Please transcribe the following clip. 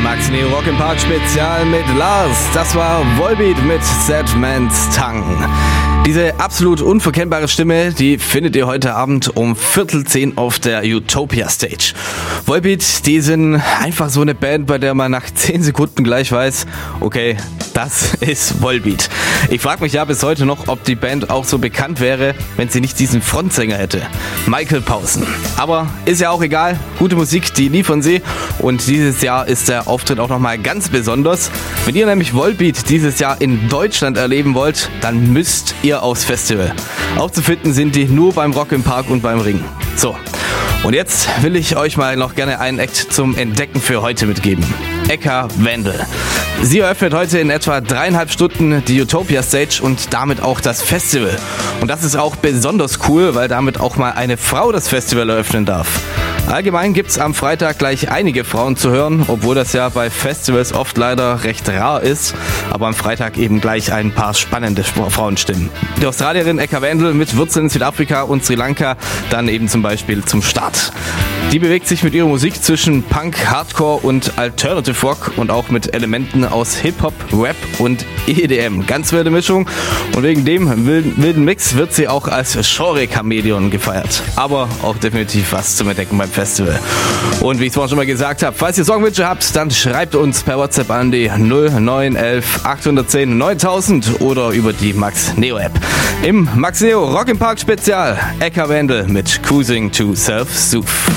Max Neo Rock im Park Spezial mit Lars. Das war Volbeat mit Sad Man's Tongue. Diese absolut unverkennbare Stimme, die findet ihr heute Abend um 9:45 auf der Utopia Stage. Volbeat, die sind einfach so eine Band, bei der man nach 10 Sekunden gleich weiß, okay, das ist Volbeat. Ich frage mich ja bis heute noch, ob die Band auch so bekannt wäre, wenn sie nicht diesen Frontsänger hätte, Michael Pausen. Aber ist ja auch egal, gute Musik, die liefern sie und dieses Jahr ist der Auftritt auch nochmal ganz besonders. Wenn ihr nämlich Volbeat dieses Jahr in Deutschland erleben wollt, dann müsst ihr aufs Festival. Aufzufinden sind die nur beim Rock im Park und beim Ring. So, und jetzt will ich euch mal noch gerne einen Act zum Entdecken für heute mitgeben. Eka Wendel. Sie eröffnet heute in etwa 3,5 Stunden die Utopia Stage und damit auch das Festival. Und das ist auch besonders cool, weil damit auch mal eine Frau das Festival eröffnen darf. Allgemein gibt's am Freitag gleich einige Frauen zu hören, obwohl das ja bei Festivals oft leider recht rar ist. Aber am Freitag eben gleich ein paar spannende Frauenstimmen. Die Australierin Eka Wendel mit Wurzeln in Südafrika und Sri Lanka dann eben zum Beispiel zum Start. Die bewegt sich mit ihrer Musik zwischen Punk, Hardcore und Alternative Rock und auch mit Elementen aus Hip-Hop, Rap und EDM. Ganz wilde Mischung und wegen dem wilden Mix wird sie auch als Genre-Chameleon gefeiert. Aber auch definitiv was zum Entdecken beim Festival. Und wie ich es vorhin schon mal gesagt habe, falls ihr Songwünsche habt, dann schreibt uns per WhatsApp an die 0911 810 9000 oder über die Max Neo App. Im Max Neo Rock im Park Spezial Eka Wendel mit Cruising to Self-Soothe.